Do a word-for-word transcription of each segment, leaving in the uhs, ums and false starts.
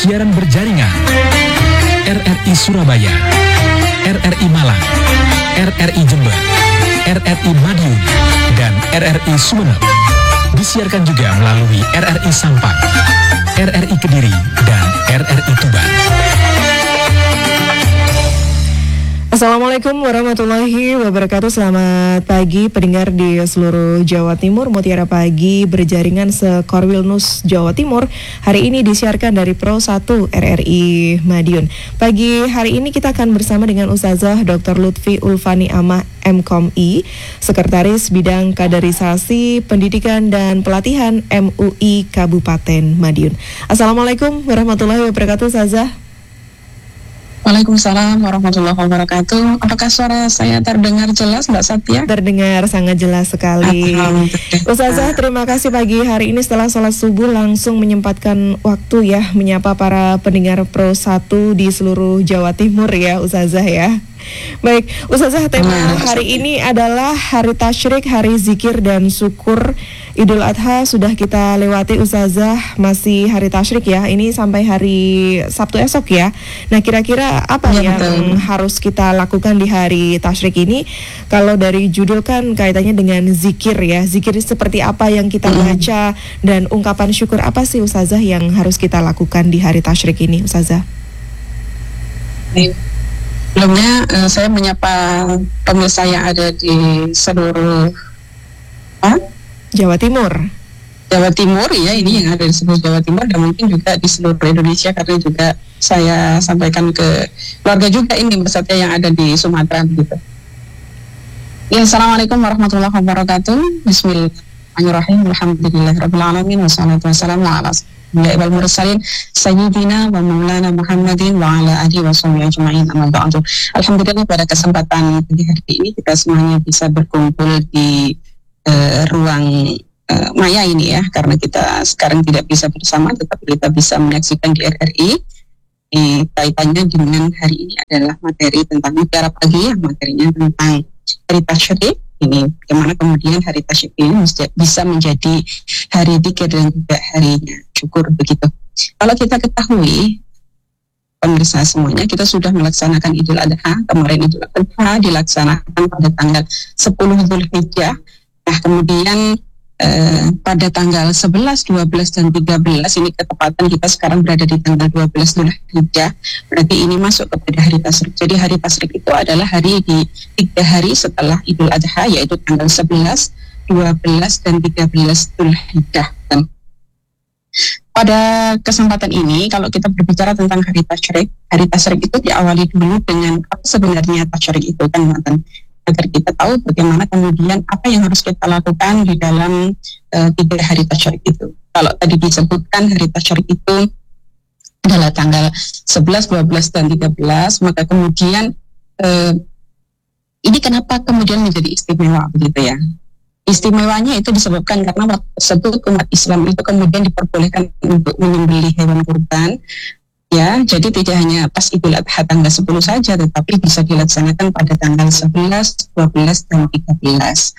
Siaran berjaringan R R I Surabaya, R R I Malang, R R I Jember, R R I Madiun, dan R R I Sumeneb. Disiarkan juga melalui R R I Sampang, R R I Kediri, dan R R I Tuban. Assalamualaikum warahmatullahi wabarakatuh. Selamat pagi pendengar di seluruh Jawa Timur. Mutiara Pagi berjaringan seKorwil News Jawa Timur hari ini disiarkan dari Pro satu R R I Madiun. Pagi hari ini kita akan bersama dengan Ustazah Doktor Lutfi Ulfani Amah M Com I, Sekretaris Bidang Kaderisasi Pendidikan dan Pelatihan M U I Kabupaten Madiun. Assalamualaikum warahmatullahi wabarakatuh, Ustazah. Waalaikumsalam warahmatullahi wabarakatuh. Apakah suara saya terdengar jelas, Mbak Satya? Terdengar sangat jelas sekali. Ustazah, terima kasih pagi hari ini setelah sholat subuh langsung menyempatkan waktu ya menyapa para pendengar Pro satu di seluruh Jawa Timur ya, Ustazah ya. Baik, Ustazah, tema hari ini adalah Hari Tasyrik, Hari Zikir dan Syukur. Idul Adha sudah kita lewati, Ustazah, masih Hari Tasyrik ya. Ini sampai hari Sabtu esok ya. Nah, kira-kira apa ya, yang betul. harus kita lakukan di Hari Tasyrik ini? Kalau dari judul kan kaitannya dengan zikir ya. Zikir seperti apa yang kita baca dan ungkapan syukur apa sih, Ustazah, yang harus kita lakukan di Hari Tasyrik ini, Ustazah? Baik. Sebelumnya uh, saya menyapa pemirsa yang ada di seluruh ah? Jawa Timur. Jawa Timur ya, ini yang ada di seluruh Jawa Timur dan mungkin juga di seluruh Indonesia, karena juga saya sampaikan ke keluarga juga ini beserta yang ada di Sumatera gitu. Ya, Assalamualaikum warahmatullahi wabarakatuh. Bismillahirrahmanirrahim. Alhamdulillahirabbil alamin wassalatu wassalamu ala Ya wal mursalin sayyidina wa maulana Muhammadin wa ala alihi wa sahbihi ajma'in, amma ba'du. Alhamdulillah, pada kesempatan pagi hari ini kita semuanya bisa berkumpul di uh, ruang uh, maya ini ya, karena kita sekarang tidak bisa bersama tetapi kita bisa menyaksikan di R R I. Di kaitannya dengan hari ini adalah materi tentang Mutiara Pagi, yang materinya tentang Hari Tasyrik. Ini bagaimana kemudian Hari Tasyrik ini bisa menjadi hari dzikir dan juga harinya syukur begitu. Kalau kita ketahui, pemirsa semuanya, kita sudah melaksanakan Idul Adha. Kemarin Idul Adha dilaksanakan pada tanggal sepuluh Dzulhijjah. Nah, kemudian eh, pada tanggal sebelas, dua belas, dan tiga belas, ini ketepatan kita sekarang berada di tanggal dua belas Dzulhijjah. Berarti ini masuk kepada Hari Tasyrik. Jadi Hari Tasyrik itu adalah hari di tiga hari setelah Idul Adha, yaitu tanggal sebelas, dua belas, dan tiga belas Dzulhijjah. Pada kesempatan ini, kalau kita berbicara tentang Hari Tasyrik, Hari Tasyrik itu diawali dulu dengan apa sebenarnya Tasyrik itu kan, Matan, agar kita tahu bagaimana kemudian apa yang harus kita lakukan di dalam uh, tiga hari Tasyrik itu. Kalau tadi disebutkan Hari Tasyrik itu adalah tanggal sebelas, dua belas, dan tiga belas, maka kemudian uh, ini kenapa kemudian menjadi istimewa begitu ya? Istimewanya itu disebabkan karena waktu tersebut umat Islam itu kemudian diperbolehkan untuk menyembelih hewan kurban. Ya, jadi tidak hanya pas Idul Adha tanggal sepuluh saja, tetapi bisa dilaksanakan pada tanggal sebelas, dua belas, dan tiga belas.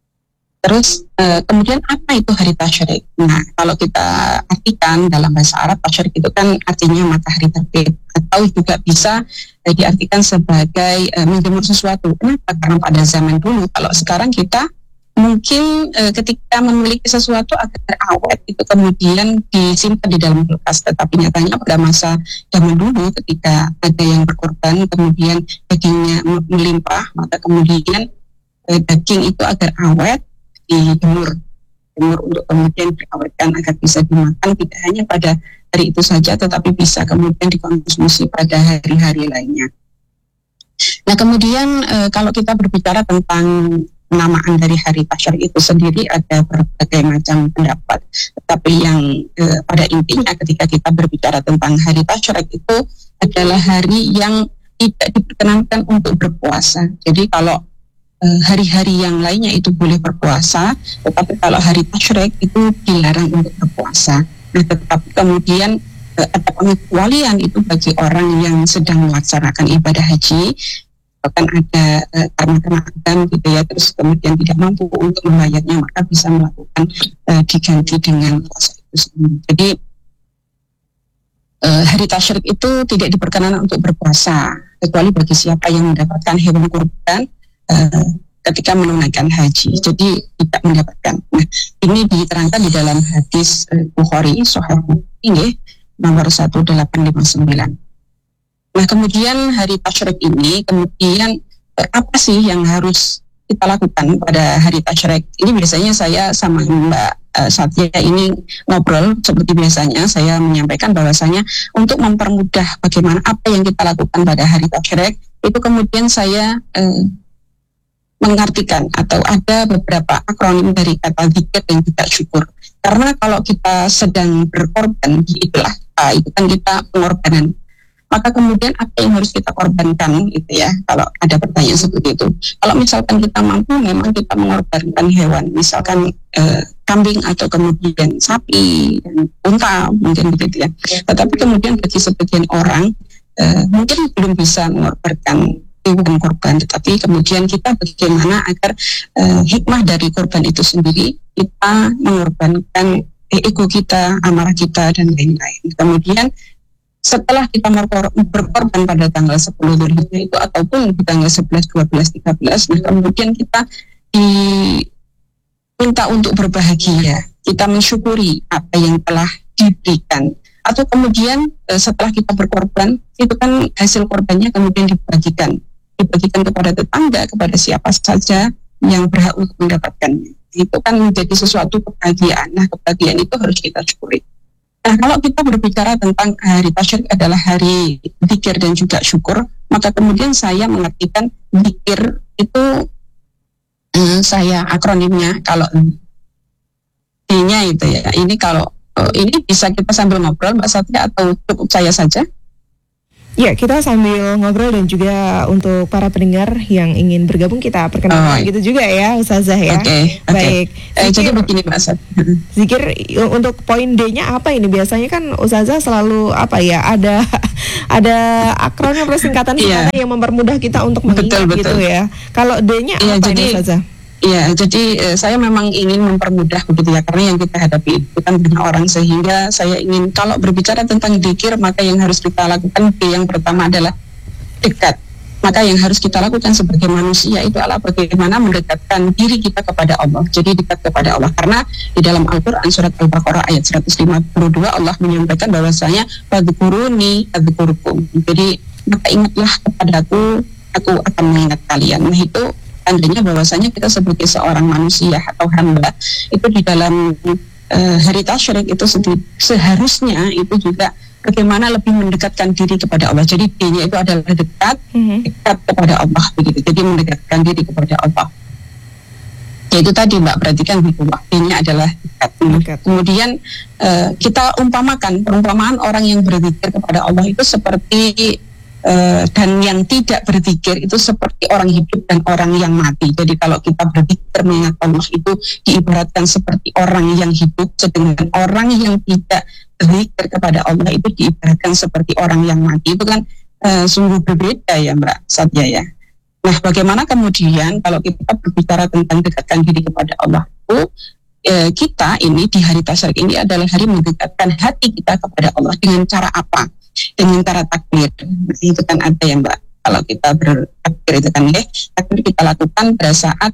Terus eh, kemudian apa itu Hari Tasyrik? Nah, kalau kita artikan dalam bahasa Arab, Tasyrik itu kan artinya matahari terbit, atau juga bisa eh, diartikan sebagai eh, menjemur sesuatu. Kenapa? Karena pada zaman dulu, kalau sekarang kita mungkin e, ketika memiliki sesuatu agar awet itu kemudian disimpan di dalam kulkas, tetapi nyatanya pada masa zaman dulu ketika ada yang berkorban kemudian dagingnya melimpah, maka kemudian e, daging itu agar awet dijemur jemur untuk kemudian diawetkan agar bisa dimakan tidak hanya pada hari itu saja tetapi bisa kemudian dikonsumsi pada hari-hari lainnya. Nah, kemudian e, kalau kita berbicara tentang penamaan dari Hari Tasyrik itu sendiri ada berbagai macam pendapat, tetapi yang eh, pada intinya ketika kita berbicara tentang Hari Tasyrik itu adalah hari yang tidak diperkenankan untuk berpuasa. Jadi kalau eh, hari-hari yang lainnya itu boleh berpuasa, tetapi kalau Hari Tasyrik itu dilarang untuk berpuasa. Nah, tetapi kemudian eh, ada pengecualian itu bagi orang yang sedang melaksanakan ibadah haji. Bahkan ada uh, karena kena gitu ya, terus kemudian tidak mampu untuk membayarnya, maka bisa melakukan uh, diganti dengan puasa itu sendiri. Jadi uh, hari tasyrik itu tidak diperkenankan untuk berpuasa kecuali bagi siapa yang mendapatkan hewan kurban uh, ketika menunaikan haji. Jadi tidak mendapatkan. Nah, ini diterangkan di dalam hadis uh, Bukhari Sahih ini nomor satu delapan lima sembilan. Nah, kemudian hari tasyrik ini kemudian uh, apa sih yang harus kita lakukan pada hari tasyrik? Ini biasanya saya sama Mbak uh, Satya ini ngobrol seperti biasanya, saya menyampaikan bahwasanya untuk mempermudah bagaimana apa yang kita lakukan pada hari tasyrik, itu kemudian saya uh, mengartikan atau ada beberapa akronim dari kata zikir dan juga syukur. Karena kalau kita sedang berkorban di Idul Adha, itu kan kita pengorbanan. Maka kemudian apa yang harus kita korbankan gitu ya, kalau ada pertanyaan seperti itu. Kalau misalkan kita mampu, memang kita mengorbankan hewan, misalkan eh, kambing atau kemudian sapi dan unta mungkin begitu ya. Tetapi kemudian bagi sebagian orang eh, mungkin belum bisa mengorbankan hewan korban, tetapi kemudian kita bagaimana agar eh, hikmah dari korban itu sendiri, kita mengorbankan ego kita, amarah kita dan lain-lain. Kemudian setelah kita berkorban pada tanggal sepuluh Dzulhijjah itu ataupun di tanggal sebelas, dua belas, tiga belas, nah kemudian kita diminta untuk berbahagia, kita mensyukuri apa yang telah diberikan. Atau kemudian setelah kita berkorban, itu kan hasil korbannya kemudian dibagikan, dibagikan kepada tetangga, kepada siapa saja yang berhak untuk mendapatkannya. Itu kan menjadi sesuatu kebahagiaan. Nah, kebahagiaan itu harus kita syukuri. Nah, kalau kita berbicara tentang hari tasyrik adalah hari zikir dan juga syukur, maka kemudian saya mengartikan zikir itu eh, saya akronimnya kalau D-nya itu ya. Ini kalau oh, ini bisa kita sambil ngobrol Mbak Satya atau cukup saya saja? Ya, kita sambil ngobrol dan juga untuk para pendengar yang ingin bergabung kita perkenalkan oh, gitu juga ya Ustazah ya. Oke, okay, okay. Baik. Eh, jadi begini Mbak Satya. Zikir untuk poin D-nya apa ini? Biasanya kan Ustazah selalu apa ya? Ada ada akronim atau singkatan-singkatan yeah. yang mempermudah kita untuk mengingat betul, gitu betul. ya. Kalau D-nya yeah, apa jadi, ini Ustazah? Ya, jadi eh, saya memang ingin mempermudah begitu ya, karena yang kita hadapi itu kan banyak orang, sehingga saya ingin kalau berbicara tentang zikir, maka yang harus kita lakukan yang pertama adalah dekat. Maka yang harus kita lakukan sebagai manusia itu adalah bagaimana mendekatkan diri kita kepada Allah. Jadi dekat kepada Allah, karena di dalam Al-Quran surat Al-Baqarah ayat seratus lima puluh dua Allah menyampaikan bahwasanya fadhkuruni adzkurkum. Jadi maka ingatlah kepadaku, aku akan mengingat kalian. Nah, itu tandanya bahwasanya kita sebagai seorang manusia atau hamba itu di dalam uh, hari tasyrik itu seharusnya itu juga bagaimana lebih mendekatkan diri kepada Allah. Jadi D-nya itu adalah dekat, mm-hmm. dekat kepada Allah begitu. Jadi mendekatkan diri kepada Allah. Ya itu tadi Mbak perhatikan gitu, D-nya adalah dekat. dekat. Kemudian uh, kita umpamakan perumpamaan orang yang berzikir kepada Allah itu seperti Uh, dan yang tidak berzikir itu seperti orang hidup dan orang yang mati. Jadi kalau kita berzikir mengingat Allah itu diibaratkan seperti orang yang hidup, sedangkan orang yang tidak berzikir kepada Allah itu diibaratkan seperti orang yang mati. Itu kan uh, sungguh berbeda ya Mbak Satya ya. Nah, bagaimana kemudian kalau kita berbicara tentang dekatkan diri kepada Allah itu uh, kita ini di hari tasyrik ini adalah hari mendekatkan hati kita kepada Allah. Dengan cara apa? Dengan cara takbir. Itu kan ada ya Mbak, kalau kita bertakbir itu kan ya, takbir kita lakukan pada saat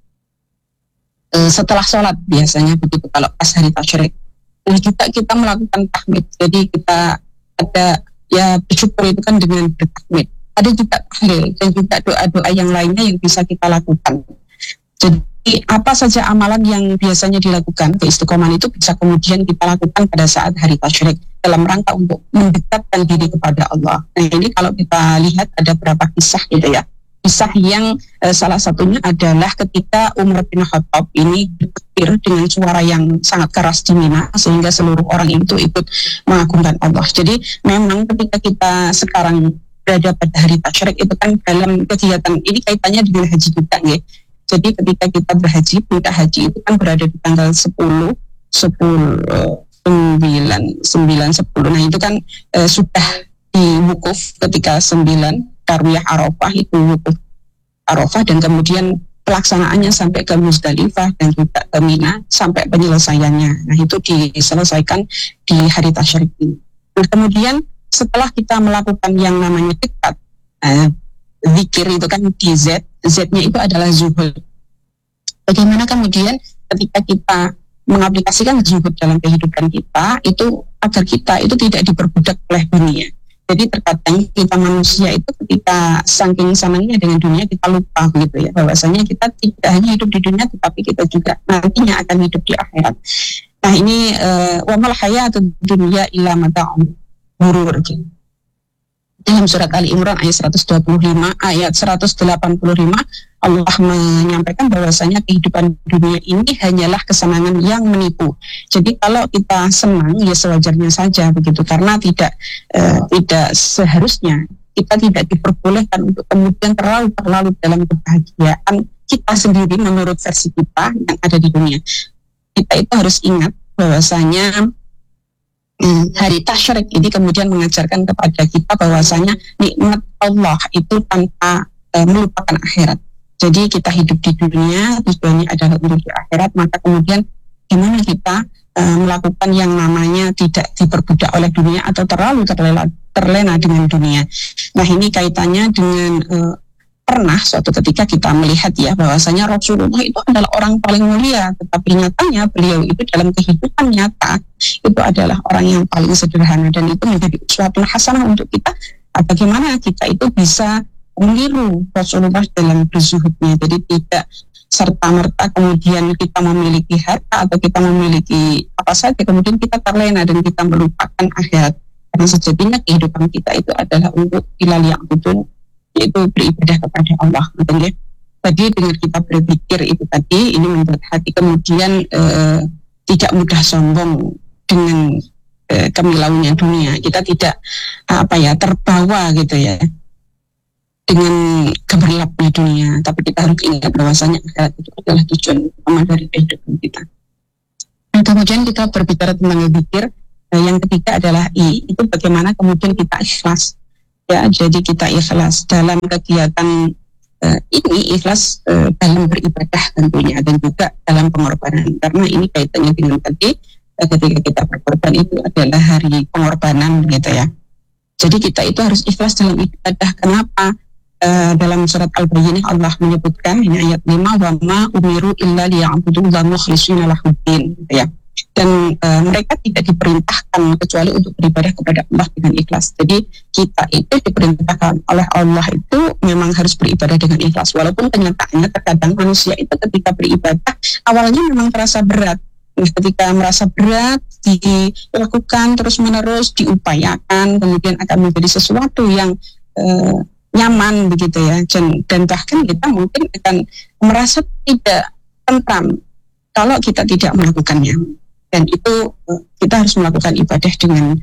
e, setelah sholat biasanya begitu kalau pas hari tasyrik. Nah juga kita melakukan tahmid, jadi kita ada ya bersyukur itu kan dengan bertahmid. Ada juga tahlil dan juga doa-doa yang lainnya yang bisa kita lakukan. Jadi apa saja amalan yang biasanya dilakukan, keistiqomahan itu bisa kemudian kita lakukan pada saat hari tasyrik dalam rangka untuk mendekatkan diri kepada Allah. Nah ini kalau kita lihat ada beberapa kisah gitu ya. Kisah yang eh, salah satunya adalah ketika Umar bin Khattab ini bertakbir dengan suara yang sangat keras di Mina sehingga seluruh orang itu ikut mengagungkan Allah. Jadi memang ketika kita sekarang berada pada hari tasyrik itu kan dalam kegiatan ini kaitannya dengan haji juga ya. Jadi ketika kita berhaji, puncak haji itu kan berada di tanggal sepuluh, sepuluh, sembilan, sembilan, sepuluh. Nah itu kan eh, sudah diwukuf ketika sembilan, Tarwiyah Arafah itu wukuf Arafah, dan kemudian pelaksanaannya sampai ke Muzdalifah dan juga ke Mina sampai penyelesaiannya. Nah itu diselesaikan di hari tasyrik ini. Nah, kemudian setelah kita melakukan yang namanya dekat, eh, zikir itu kan di Z, Z-nya itu adalah zuhud. Bagaimana kemudian ketika kita mengaplikasikan zuhud dalam kehidupan kita, itu agar kita itu tidak diperbudak oleh dunia. Jadi terkadang kita manusia itu ketika saking senangnya dengan dunia, kita lupa begitu ya, bahwasanya kita tidak hanya hidup di dunia, tetapi kita juga nantinya akan hidup di akhirat. Nah ini wa mal hayatud dunya illa mata'un ghurur. Dalam surat Ali Imran ayat seratus dua puluh lima, ayat seratus delapan puluh lima, Allah menyampaikan bahwasanya kehidupan dunia ini hanyalah kesenangan yang menipu. Jadi kalau kita senang ya sewajarnya saja begitu, karena tidak eh, tidak seharusnya kita tidak diperbolehkan untuk kemudian terlalu terlalu dalam kebahagiaan kita sendiri menurut versi kita yang ada di dunia. Kita itu harus ingat bahwasanya Hmm, hari tasyrik ini kemudian mengajarkan kepada kita bahwasanya nikmat Allah itu tanpa e, melupakan akhirat. Jadi kita hidup di dunia tujuannya adalah untuk di akhirat, maka kemudian gimana kita e, melakukan yang namanya tidak diperbudak oleh dunia atau terlalu terlena, terlena dengan dunia. Nah ini kaitannya dengan e, pernah suatu ketika kita melihat ya bahwasanya Rasulullah itu adalah orang paling mulia, tetapi nyatanya beliau itu dalam kehidupan nyata itu adalah orang yang paling sederhana, dan itu menjadi uswatun hasanah untuk kita. Bagaimana kita itu bisa meniru Rasulullah dalam berzuhudnya. Jadi tidak serta-merta kemudian kita memiliki harta atau kita memiliki apa saja kemudian kita terlena dan kita melupakan akhirat. Karena sejatinya kehidupan kita itu adalah untuk ilal ya'budun, yaitu beribadah kepada Allah. Betul ya? Tadi dengan kita berpikir itu tadi, ini membuat hati kemudian eh, tidak mudah sombong dengan eh, kemilauannya dunia. Kita tidak apa ya terbawa gitu ya dengan gemerlapnya dunia. Tapi kita harus ingat bahwasanya akhirat itu adalah tujuan utama dari kehidupan kita. Dan kemudian kita berbicara tentang zikir. Eh, yang ketiga adalah I, itu bagaimana kemudian kita ikhlas. Ya, jadi kita ikhlas dalam kegiatan uh, ini, ikhlas uh, dalam beribadah tentunya, dan juga dalam pengorbanan, karena ini kaitannya dengan tadi uh, ketika kita berkorban itu adalah hari pengorbanan gitu ya. Jadi kita itu harus ikhlas dalam ibadah. Kenapa? Uh, dalam surat Al-Bayyinah Allah menyebutkan ini ayat lima, wa ma umiru illa liya'budullaha mukhlishina lahuddin gitu ya. Dan e, mereka tidak diperintahkan kecuali untuk beribadah kepada Allah dengan ikhlas. Jadi kita itu diperintahkan oleh Allah itu memang harus beribadah dengan ikhlas. Walaupun kenyataannya terkadang manusia itu ketika beribadah awalnya memang terasa berat. Nah, ketika merasa berat dilakukan terus-menerus, diupayakan, kemudian akan menjadi sesuatu yang e, nyaman begitu ya. Dan, dan bahkan kita mungkin akan merasa tidak tentram kalau kita tidak melakukannya. Dan itu kita harus melakukan ibadah dengan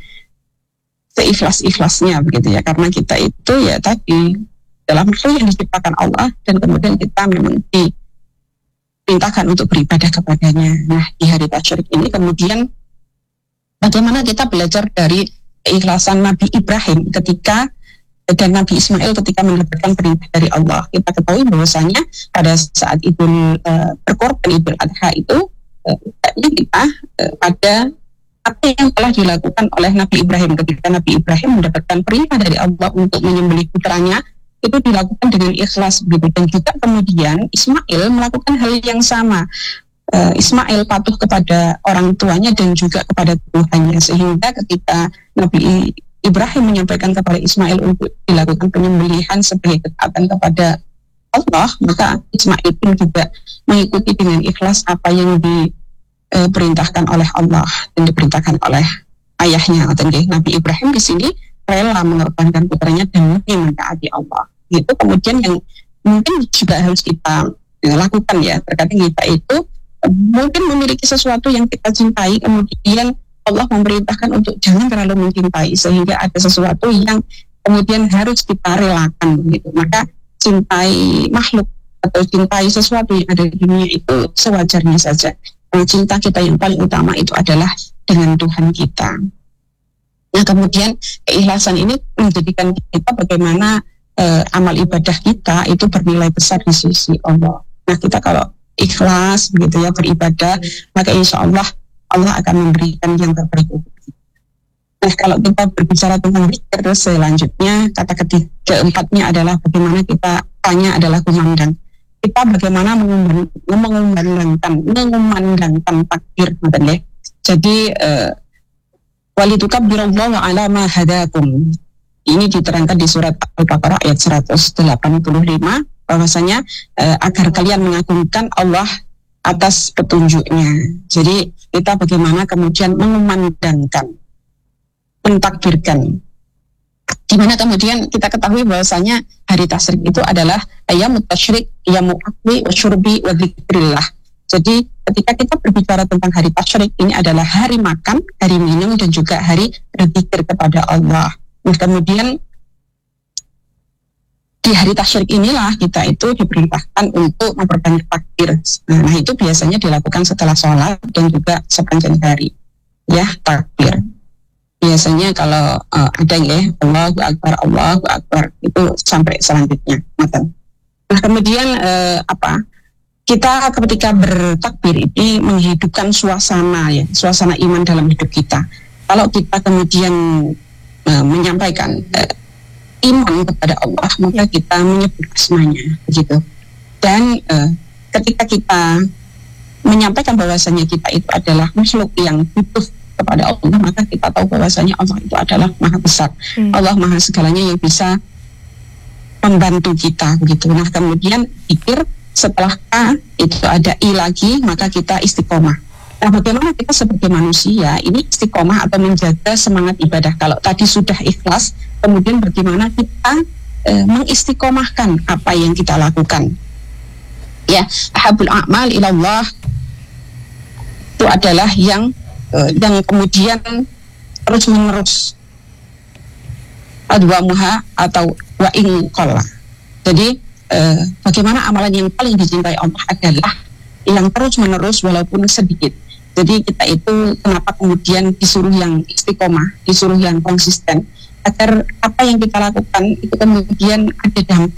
seikhlas-ikhlasnya begitu ya, karena kita itu ya tadi dalam hal yang diciptakan Allah, dan kemudian kita memang diperintahkan untuk beribadah kepadanya. Nah di hari tasyrik ini kemudian bagaimana kita belajar dari keikhlasan Nabi Ibrahim ketika dan Nabi Ismail ketika mendapatkan perintah dari Allah. Kita ketahui bahwasanya pada saat Idul uh, berkorban Idul Adha itu ini kita uh, pada apa yang telah dilakukan oleh Nabi Ibrahim ketika Nabi Ibrahim mendapatkan perintah dari Allah untuk menyembelih putranya, itu dilakukan dengan ikhlas begitu. Dan juga kemudian Ismail melakukan hal yang sama. uh, Ismail patuh kepada orang tuanya dan juga kepada Tuhannya, sehingga ketika Nabi Ibrahim menyampaikan kepada Ismail untuk dilakukan penyembelihan sebagai ketaatan kepada Allah, maka Ismail pun juga mengikuti dengan ikhlas apa yang diperintahkan oleh Allah dan diperintahkan oleh ayahnya. Dan Nabi Ibrahim di sini rela mengorbankan putranya demi mentaati Allah. Itu kemudian yang mungkin juga harus kita lakukan ya. Terkadang kita itu mungkin memiliki sesuatu yang kita cintai, kemudian Allah memerintahkan untuk jangan terlalu mencintai, sehingga ada sesuatu yang kemudian harus kita relakan gitu. Maka cintai makhluk atau cintai sesuatu yang ada di dunia itu sewajarnya saja. Nah, cinta kita yang paling utama itu adalah dengan Tuhan kita. Nah kemudian keikhlasan ini menjadikan kita bagaimana eh, amal ibadah kita itu bernilai besar di sisi Allah. Nah kita kalau ikhlas begitu ya beribadah, maka insya Allah Allah akan memberikan yang terbaik untuk kita. Nah, kalau kita berbicara tentang zikir selanjutnya, kata ketiga keempatnya adalah bagaimana kita tanya adalah kumandang. Kita bagaimana mengumandangkan mengumandangkan takbir, ya. Jadi uh, walitukabbirallahu ala ma hadakum. Ini diterangkan di surat Al-Baqarah ayat seratus delapan puluh lima bahwasanya uh, agar kalian mengagungkan Allah atas petunjuknya. Jadi kita bagaimana kemudian mengumandangkan, mentakbirkan. Di mana kemudian kita ketahui bahwasanya hari tasyrik itu adalah ayyamut tasyrik, yaumul akli wa syurbi wa dzikrillah. Jadi ketika kita berbicara tentang hari tasyrik, ini adalah hari makan, hari minum, dan juga hari berzikir kepada Allah. Nah, kemudian di hari tasyrik inilah kita itu diperintahkan untuk memperbanyak takbir. Nah, itu biasanya dilakukan setelah sholat dan juga sepanjang hari. Ya, takbir. Biasanya kalau uh, ada ya, Allahu Akbar, Allahu Akbar, itu sampai selanjutnya. Nah, kemudian uh, apa? Kita ketika bertakbir ini menghidupkan suasana ya, suasana iman dalam hidup kita. Kalau kita kemudian uh, menyampaikan uh, iman kepada Allah, maka kita menyebut asmanya, begitu. Dan uh, ketika kita menyampaikan bahwasanya kita itu adalah makhluk yang butuh kepada Allah, maka kita tahu bahwasanya Allah itu adalah maha besar. Hmm. Allah maha segalanya yang bisa membantu kita, begitu. Nah, kemudian pikir setelah K itu ada I lagi, maka kita istiqomah. Nah, bagaimana kita sebagai manusia ini istiqomah atau menjaga semangat ibadah? Kalau tadi sudah ikhlas, kemudian bagaimana kita e, mengistiqomahkan apa yang kita lakukan? Ya, ahabul a'mal ilallah itu adalah yang e, yang kemudian terus menerus adwamuha atau wa in qalla. Jadi e, bagaimana amalan yang paling dicintai Allah adalah yang terus menerus walaupun sedikit. Jadi kita itu kenapa kemudian disuruh yang istiqomah, disuruh yang konsisten, agar apa yang kita lakukan itu kemudian ada dampak